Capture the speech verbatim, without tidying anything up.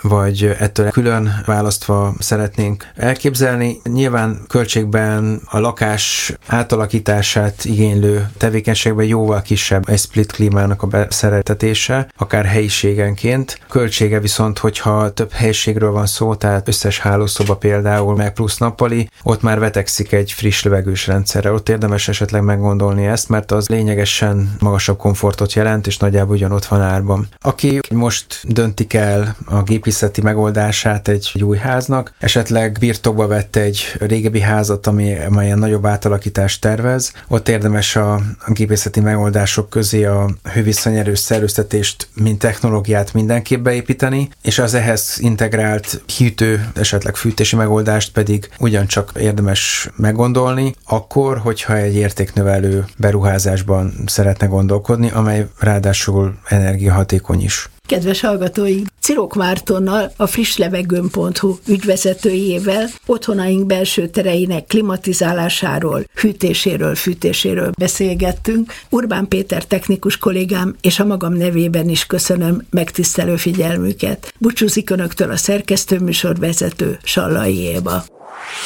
vagy ettől külön választva szeretnénk elképzelni. Nyilván költségben a lakás átalakítását igénylő tevékenységben jóval kisebb egy split klímának a beszereltetése, akár helyiségenként. Költsége viszont, hogyha több helyiségről van szó, tehát összes hálószoba például, meg plusz nappali, ott már vetekszik egy friss levegős rendszerre. Ott érdemes esetleg meggondolni ezt, mert az lényegesen magasabb komfortot jelent, és nagyjából ugyanott van árban. Aki most döntik el a gépészeti megoldását egy új háznak, esetleg birtokba vett egy régebbi házat, ami amelyen nagyobb átalakítást tervez, ott érdemes a gépészeti megoldások közé a hővisszanyerő szellőztetést, mint technológiát mindenképp beépíteni, és az ehhez integrált hűtő, esetleg fűtési megoldást pedig ugyancsak érdemes meggondolni, akkor, hogyha egy értéknövelő beruházásban szeretne gondolkodni, amely ráadásul energiahatékony is. Kedves hallgatóink, Cirok Mártonnal, a Frisslevegőn pont hu ügyvezetőjével otthonaink belső tereinek klimatizálásáról, hűtéséről, fűtéséről beszélgettünk. Urbán Péter technikus kollégám és a magam nevében is köszönöm megtisztelő figyelmüket. Búcsúzik önöktől a szerkesztőműsorvezető, Sallai Éva.